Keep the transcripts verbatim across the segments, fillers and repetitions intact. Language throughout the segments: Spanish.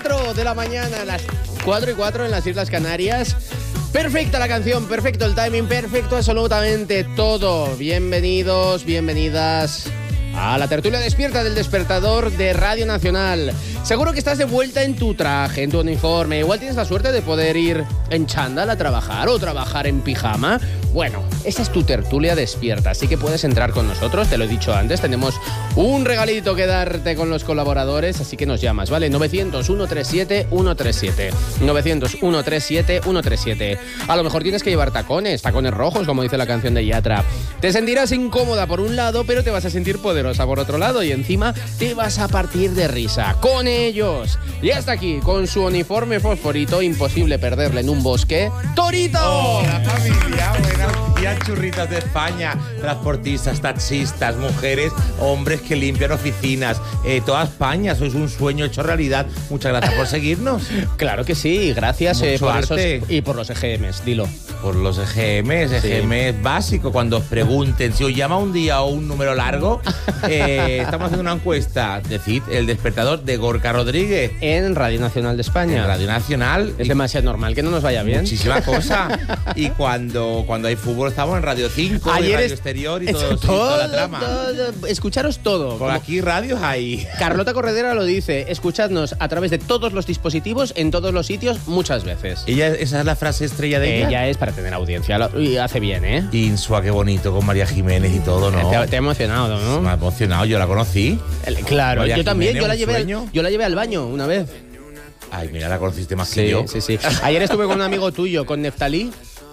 cuatro de la mañana, las cuatro y cuatro en las Islas Canarias. Perfecta la canción, perfecto el timing, perfecto absolutamente todo. Bienvenidos, bienvenidas a la tertulia despierta del despertador de Radio Nacional. Seguro que estás de vuelta en tu traje, en tu uniforme. Igual tienes la suerte de poder ir en chándal a trabajar o trabajar en pijama. Bueno, esa es tu tertulia despierta, así que puedes entrar con nosotros, te lo he dicho antes. Tenemos un regalito que darte con los colaboradores, así que nos llamas, ¿vale? novecientos, ciento treinta y siete, ciento treinta y siete. novecientos, ciento treinta y siete, ciento treinta y siete. A lo mejor tienes que llevar tacones, tacones rojos, como dice la canción de Yatra. Te sentirás incómoda por un lado, pero te vas a sentir poderosa por otro lado y encima te vas a partir de risa con ellos. Y hasta aquí, con su uniforme fosforito, imposible perderle en un bosque, ¡Torito! Hola familia, buenos días, churritas de España, transportistas, taxistas, mujeres, hombres que limpian oficinas, eh, toda España, sois un sueño hecho realidad. Muchas gracias por seguirnos. Claro que sí, gracias eh, por esos, arte. y por los E G Ms, dilo. Por los E G Ms, E G Ms sí. Básico, cuando os pregunten si os llama un día o un número largo, eh, estamos haciendo una encuesta, decid, el despertador de Gorka Rodríguez. En Radio Nacional de España. En Radio Nacional. Es demasiado normal que no nos vaya bien. Muchísima cosa. Y cuando, cuando hay fútbol estamos en Radio cinco, Ayer Radio es, Exterior y es, todo, todo, sí, toda la trama. Todo, escucharos todo. Por aquí radios hay. Carlota Corredera lo dice, escuchadnos a través de todos los dispositivos, en todos los sitios, muchas veces. Ella, esa es la frase estrella de ella. Ella es para tener audiencia, lo, y hace bien, ¿eh? Insua, qué bonito, con María Jiménez y todo, ¿no? Te, te ha emocionado, ¿no? Me ha emocionado, yo la conocí. El, claro, María yo también, Jiménez, yo la, llevé al, yo la llevé al baño una vez. Ay, mira, la conociste más sí, que yo. Sí, sí, sí. Ayer estuve con un amigo tuyo, con Neftalí.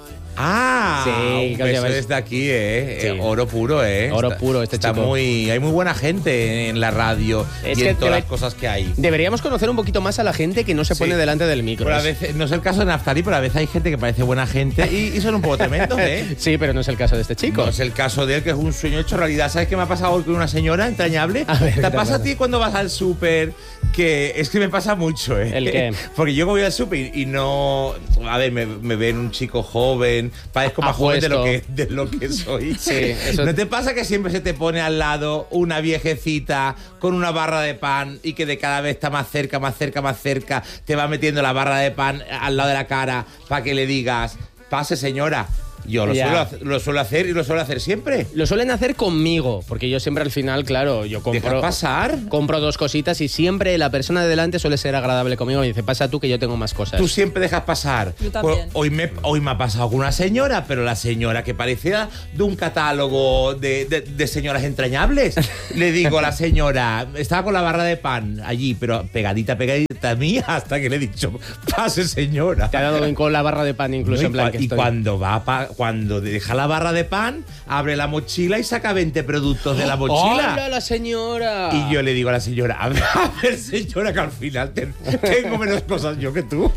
Ah, sí, un beso desde aquí, ¿eh? Sí. Oro puro, ¿eh? Oro está, puro este está chico. Muy, hay muy buena gente en la radio es y en todas debe, las cosas que hay. Deberíamos conocer un poquito más a la gente que no se sí. pone delante del micro. Pero a veces, no es el caso de Naftali, pero a veces hay gente que parece buena gente y, y son un poco tremendos, ¿eh? Sí, pero no es el caso de este chico. No es el caso de él, que es un sueño hecho realidad. ¿Sabes qué me ha pasado hoy con una señora entrañable? A ver, ¿Te verdad. pasa a ti cuando vas al súper? Que es que me pasa mucho, ¿eh? ¿El qué? Porque yo voy al súper y no... A ver, me, me ven un chico joven, parezco más joven de lo que, de lo que soy. Sí, eso... ¿No te pasa que siempre se te pone al lado una viejecita con una barra de pan y que de cada vez está más cerca, más cerca, más cerca, te va metiendo la barra de pan al lado de la cara para que le digas, pase señora? Yo lo suelo, lo suelo hacer y lo suelo hacer siempre. Lo suelen hacer conmigo, porque yo siempre al final, claro, yo compro... ¿Dejas pasar? Compro dos cositas y siempre la persona de delante suele ser agradable conmigo. Me dice, pasa tú que yo tengo más cosas. Tú siempre dejas pasar. Yo también. Pues hoy, me, hoy me ha pasado con una señora, pero la señora que parecía de un catálogo de, de, de señoras entrañables. Le digo a la señora, estaba con la barra de pan allí, pero pegadita, pegadita a mí, hasta que le he dicho, pase señora. Te ha dado bien con la barra de pan incluso, No, en plan y, que y estoy... cuando va pa, cuando deja la barra de pan, abre la mochila y saca veinte productos de la mochila. ¡Hola, la señora! Y yo le digo a la señora, a ver, a ver señora, que al final te, tengo menos cosas yo que tú.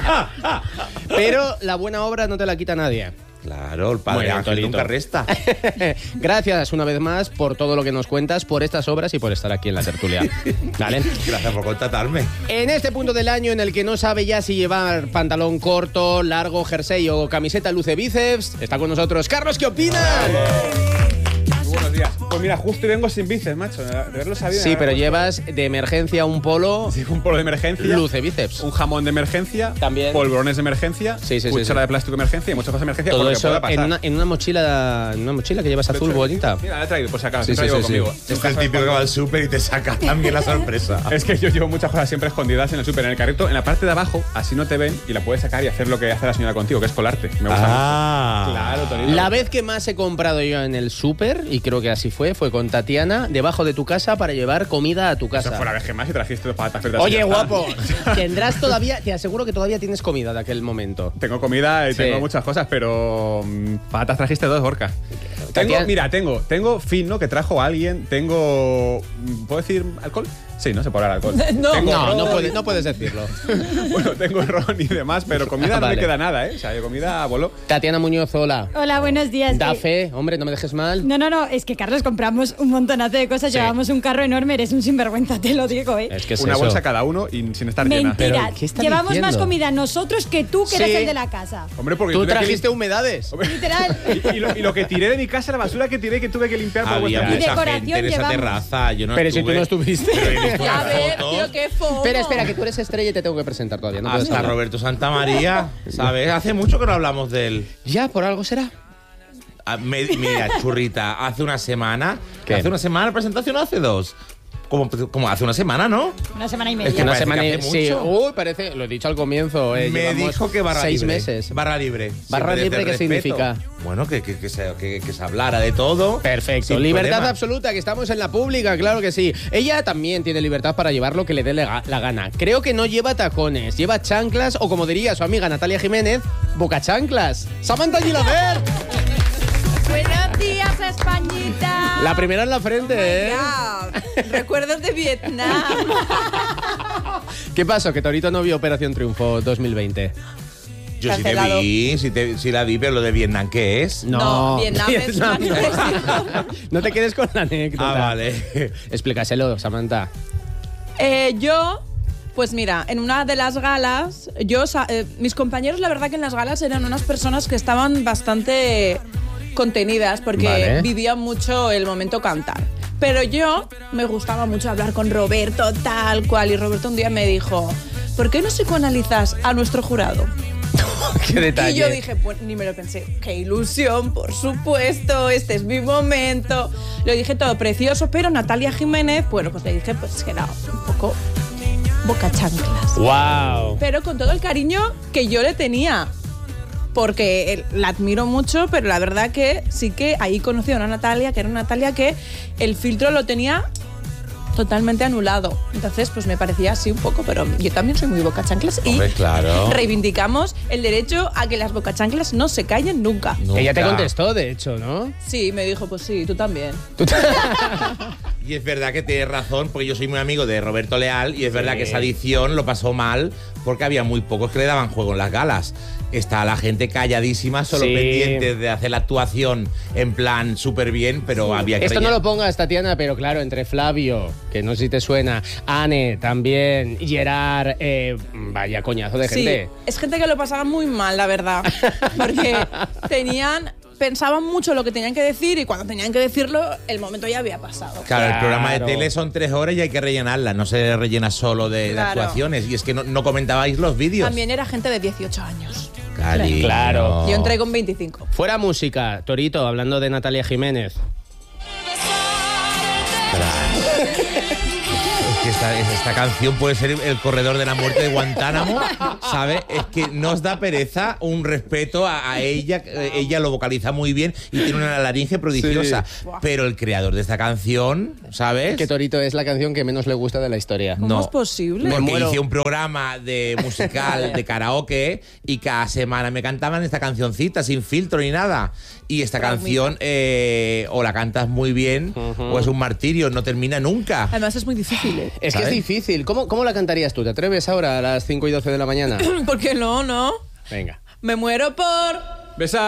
Pero la buena obra no te la quita nadie. Claro, el padre bueno, Ángel Torito. nunca resta. Gracias una vez más por todo lo que nos cuentas, por estas obras y por estar aquí en la tertulia. ¿Vale? Gracias por contratarme. En este punto del año en el que no sabe ya si llevar pantalón corto, largo, jersey o camiseta luce bíceps, está con nosotros Carlos, ¿qué opinas? Buenos días. Pues mira, justo vengo sin bíceps, macho. De haberlo sabido. Sí, pero puesto. llevas de emergencia un polo. Sí, un polo de emergencia. Luce bíceps. Un jamón de emergencia. También. Polvorones de emergencia. Sí, sí, sí, cuchara sí. de plástico de emergencia y muchas cosas de emergencia. Todo porque eso pueda pasar. en una, en una mochila en una mochila que llevas azul bonita. Mira, la he traído, por si acaso. Sí, siempre sí, llevo sí, conmigo. sí. Es el típico que va al súper y te saca también la sorpresa. Es que yo llevo muchas cosas siempre escondidas en el súper, en el carrito, en la parte de abajo, así no te ven y la puedes sacar y hacer lo que hace la señora contigo, que es colarte. Me gusta Ah. mucho. Claro, Torito. La vez que más he comprado yo en el súper, y creo que así fue, fue con Tatiana, debajo de tu casa para llevar comida a tu casa. Eso fue la vez que más y trajiste dos patatas fritas. Oye, y ya está. guapo, tendrás todavía, te aseguro que todavía tienes comida de aquel momento. Tengo comida y Sí. tengo muchas cosas, pero mmm, patatas trajiste dos, Gorka. Tengo, Tatiana- mira, tengo, tengo fino que trajo alguien, tengo, ¿puedo decir alcohol? Sí, no se puede hablar alcohol. No. Tengo No, ron, no puedes, no puedes decirlo. Bueno, tengo ron y demás, pero comida no Vale. me queda nada, ¿eh? O sea, de comida voló. Tatiana Muñoz, hola. Hola, buenos días. Da Eh, fe, hombre, no me dejes mal. No, no, no, es que Carlos compramos un montonazo de cosas, Sí. llevamos un carro enorme, eres un sinvergüenza, te lo digo, ¿eh? Es que es Una eso. bolsa cada uno y sin estar llena. Mentira, ¿Pero qué está llevamos diciendo? más comida nosotros que tú, que Sí. eres el de la casa. Hombre, porque Tú tuve que trajiste lim- humedades. Literal. y, y lo, y lo que tiré de mi casa, la basura que tiré que tuve que limpiar por Había vuestra Y mucha decoración gente en esa llevamos. terraza. Yo no Pero si tú estuve. no estuviste. Pero en visto A una ver, foto. tío, qué foto. Espera, espera, que tú eres estrella y te tengo que presentar todavía. No puedes Hasta hablar. Roberto Santamaría, ¿sabes? Hace mucho que no hablamos de él. Ya, por algo será. Ah, me- mira, churrita, hace una semana. ¿Qué? ¿Hace una semana la presentación o hace dos? Como, como hace una semana, ¿no? Una semana y Es media. que Una parece semana que y- hace sí. mucho. Uy, parece, lo he dicho al comienzo. Eh, Me llevamos dijo que barra seis libre. meses. Barra libre. Barra Siempre libre, desde ¿qué el respeto. significa? Bueno, que, que, que, se, que, que se hablara de todo. Perfecto. sin Libertad problema. absoluta, que estamos en la pública, claro que sí. Ella también tiene libertad para llevar lo que le dé la la gana. Creo que no lleva tacones, lleva chanclas o, como diría su amiga Natalia Jiménez, boca chanclas. Samantha Gilabert. Buenos días, Españita. La primera en la frente, ¿eh? Ya, recuerdos de Vietnam. ¿Qué pasó? Que Torito no vio Operación Triunfo dos mil veinte. Yo sí te Cancelado. vi, sí, te, sí la vi, pero lo de Vietnam, ¿qué es? No, Vietnam es Vietnam. una No te quedes con la anécdota. Ah, vale. Explícaselo, Samantha. Eh, yo, pues mira, en una de las galas, yo, sa- eh, mis compañeros, la verdad que en las galas eran unas personas que estaban bastante contenidas porque Vale. vivían mucho el momento cantar. Pero yo me gustaba mucho hablar con Roberto, tal cual, y Roberto un día me dijo, ¿por qué no psicoanalizas a nuestro jurado? Qué detalle. Y yo dije, pues ni me lo pensé, qué ilusión, por supuesto, este es mi momento. Lo dije todo precioso, pero Natalia Jiménez, bueno, pues le dije pues que era un poco boca chanclas. Wow. Pero con todo el cariño que yo le tenía, porque él- la admiro mucho, pero la verdad que sí que ahí conocí a una Natalia, que era una Natalia que el filtro lo tenía totalmente anulado. Entonces, pues me parecía así un poco, pero yo también soy muy boca chanclas y Hombre, claro. reivindicamos el derecho a que las boca chanclas no se callen nunca. Nunca. Ella te contestó, de hecho, ¿no? Sí, me dijo, pues sí, tú también. Y es verdad que tienes razón, porque yo soy muy amigo de Roberto Leal y es verdad que esa edición lo pasó mal porque había muy pocos que le daban juego en las galas. Está la gente calladísima, solo Sí. pendiente de hacer la actuación en plan súper bien, pero había que Esto no rellenar. lo pongas, Tatiana, pero claro, entre Flavio, que no sé si te suena, Anne también, Gerard, eh, vaya coñazo de Sí, gente. es gente que lo pasaba muy mal, la verdad. Porque tenían, pensaban mucho lo que tenían que decir y cuando tenían que decirlo, el momento ya había pasado. Claro, el programa de Claro. tele son tres horas y hay que rellenarla, no se rellena solo de, de Claro. actuaciones. Y es que no, no comentabais los vídeos. También era gente de dieciocho años. Cariño. Claro. Yo entré con veinticinco. Fuera música, Torito, hablando de Natalia Jiménez. Es que esta, esta canción puede ser el corredor de la muerte de Guantánamo, ¿sabes? Es que nos da pereza un respeto a, a ella. eh, Ella lo vocaliza muy bien y tiene una laringe prodigiosa. Pero el creador de esta canción, ¿sabes? Que Torito es la canción que menos le gusta de la historia. ¿Cómo No. es posible? Me Porque muero. hice un programa de musical de karaoke y cada semana me cantaban esta cancioncita sin filtro ni nada. Y esta Pero canción eh, o la cantas muy bien o es un martirio, no termina nunca. Además es muy difícil, ¿eh? Es que ¿sabes? es difícil. ¿Cómo, ¿Cómo la cantarías tú? ¿Te atreves ahora a las cinco y doce de la mañana? ¿Por qué no, no? Venga. Me muero por... Besar.